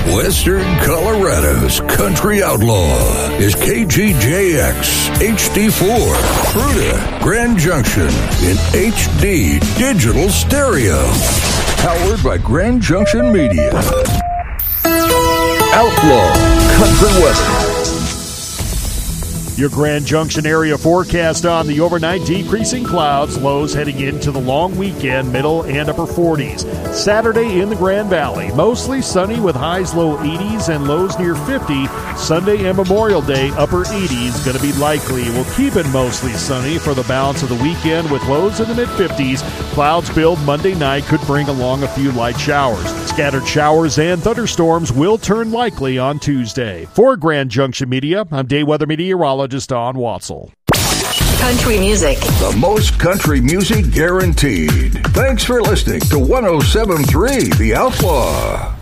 Western Colorado's country outlaw is KGJX HD4, Fruita, Grand Junction in HD digital stereo. Powered by Grand Junction Media. Outlaw Country Weather. Your Grand Junction area forecast on the overnight: decreasing clouds, lows heading into the long weekend, middle and upper 40s. Saturday in the Grand Valley, mostly sunny with highs low 80s and lows near 50. Sunday and Memorial Day, upper 80s, going to be likely. We'll keep it mostly sunny for the balance of the weekend with lows in the mid-50s. Clouds build Monday night, could bring along a few light showers. Scattered showers and thunderstorms will turn likely on Tuesday. For Grand Junction Media, I'm day weather meteorologist Don Watzel. Country music. The most country music guaranteed. Thanks for listening to 107.3 The Outlaw.